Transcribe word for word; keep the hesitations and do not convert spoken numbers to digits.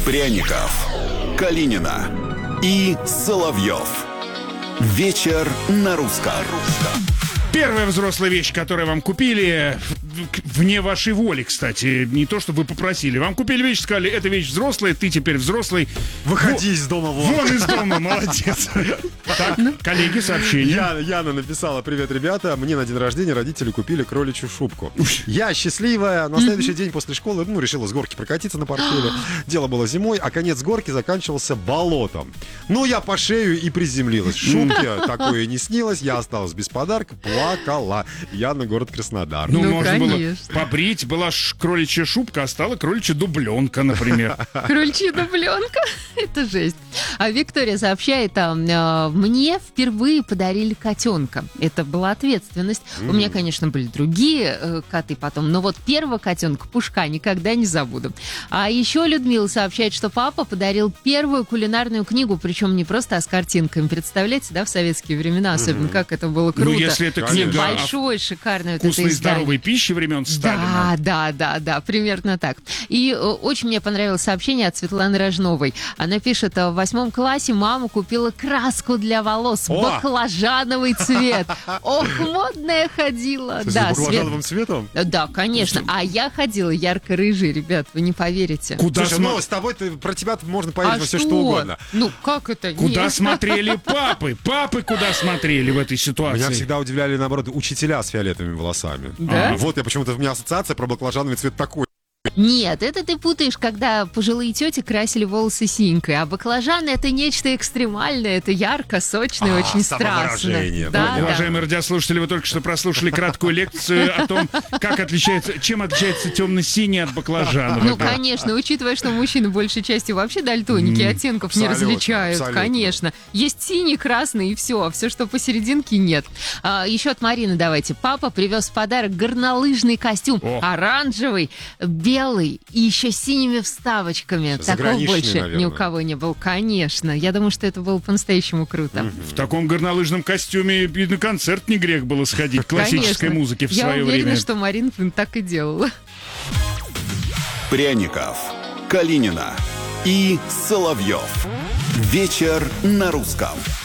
Пряников, Калинина и Соловьев. Вечер на русском. Первая взрослая вещь, которую вам купили, вне вашей воли, кстати. Не то, что вы попросили. Вам купили вещь, сказали, эта вещь взрослая, ты теперь взрослый. Выходи Во- из дома, вон. Вон из дома, молодец. Так, коллеги, сообщение. Я, Яна написала: привет, ребята, мне на день рождения родители купили кроличью шубку. Я счастливая, на следующий день после школы, ну, решила с горки прокатиться на портфеле. Дело было зимой, а конец горки заканчивался болотом. Ну, я по шею и приземлилась. Шубки такое не снилось, я осталась без подарка, плакала. Яна, город Краснодар. Ну, Ну, можно конечно. было побрить, была ж кроличья шубка, а стала кроличья дубленка, например. Крольчья дубленка. Это жесть. А Виктория сообщает, а, э, мне впервые подарили котенка. Это была ответственность. У меня, конечно, были другие э, коты потом, но вот первого котенка, Пушка, никогда не забуду. А еще Людмила сообщает, что папа подарил первую кулинарную книгу, причем не просто, а с картинками. Представляете, да, в советские времена, особенно, как это было круто. Ну, если это Конечно. книга о Большой, шикарной вот это вкусной и издание. здоровой пище времен Сталина. Да, да, да, да, примерно так. И э, очень мне понравилось сообщение от Светланы Рожновой. Она пишет: в восьмом классе мама купила краску для волос, О! баклажановый цвет. Ох, модная ходила. С Да, баклажановым Свет- цветом? Да, конечно. А я ходила ярко-рыжий, ребят, вы не поверите. Куда, Слушай, сма- ну, с тобой ты, про тебя можно поверить А во все, что угодно. Ну, как это? Куда Нет. смотрели папы? Папы куда смотрели в этой ситуации? Меня всегда удивляли, наоборот, учителя с фиолетовыми волосами. Да? А, вот я почему-то, у меня ассоциация про баклажановый цвет такой. Нет, это ты путаешь, когда пожилые тети красили волосы синькой, а баклажаны — это нечто экстремальное, это ярко, сочно и А, очень самовыражение, страстно. Да, да. Уважаемые радиослушатели, вы только что прослушали краткую лекцию о том, как отличается, чем отличается темно-синий от баклажанового. Ну, конечно, учитывая, что мужчины большей частью вообще дальтоники, оттенков не абсолютно, различают, абсолютно. конечно. Есть синий, красный и все, а все, что посерединке, нет. А, еще от Марины давайте. Папа привез в подарок горнолыжный костюм, О. оранжевый, белый и еще с синими вставочками. Такого Заграничный, больше ни наверное. у кого не было, конечно. Я думаю, что это было по-настоящему круто. В таком горнолыжном костюме и на концерт не грех было сходить классической Конечно. музыки в Я свое уверена, время. что Марина так и делала. Пряников, Калинина и Соловьев. Вечер на русском.